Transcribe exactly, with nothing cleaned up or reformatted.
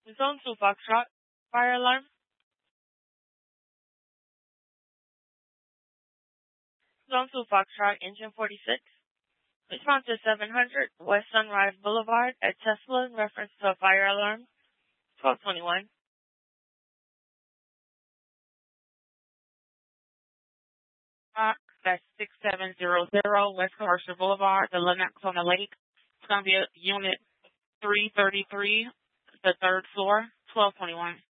Zone two Foxtrot, fire alarm. Zone two Foxtrot, engine forty-six. Response to seven hundred West Sunrise Boulevard at Tesla in reference to a fire alarm. twelve twenty-one. Uh, that's six seven zero zero West Commercial Boulevard, the Lenox on the Lake. It's going to be a unit three thirty-three, the third floor, twelve twenty-one.